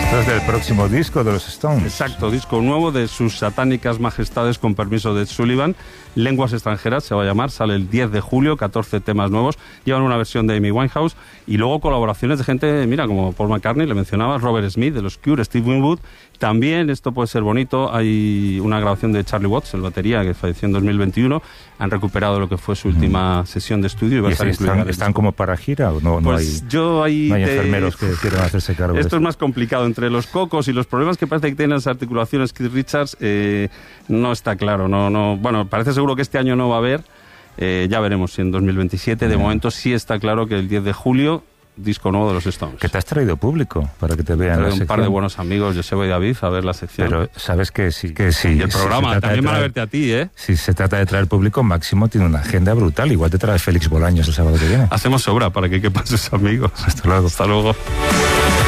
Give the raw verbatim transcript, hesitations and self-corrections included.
Esto es del próximo disco de los Stones. Exacto, disco nuevo de sus satánicas majestades con permiso de Ed Sullivan. Lenguas extranjeras se va a llamar, sale el diez de julio, catorce temas nuevos. Llevan una versión de Amy Winehouse y luego colaboraciones de gente, mira, como Paul McCartney, le mencionaba, Robert Smith de los Cure, Steve Winwood. También, esto puede ser bonito, hay una grabación de Charlie Watts, el batería, que falleció en dos mil veintiuno. Han recuperado lo que fue su última mm. sesión de estudio. Y, va ¿Y a estar están, están como para gira o no, no pues hay, yo ahí no hay te... enfermeros que quieran hacerse cargo de esto? Esto es más complicado. Entre los cocos y los problemas que parece que tienen las articulaciones Keith Richards, eh, no está claro. No, no, bueno, parece seguro que este año no va a haber. Eh, ya veremos si en dos mil veintisiete. De mm. momento sí está claro que el diez de julio... disco nuevo de los Stones. Que te has traído público para que te vean la un sección. par de buenos amigos, Joseba y David, a ver la sección. Pero sabes que sí, que sí. Y el programa, si también van a verte a ti, ¿eh? Si se trata de traer público, Máximo tiene una agenda brutal. Igual te trae Félix Bolaños el sábado que viene. Hacemos sobra para que quepan sus amigos. Hasta luego. Hasta luego.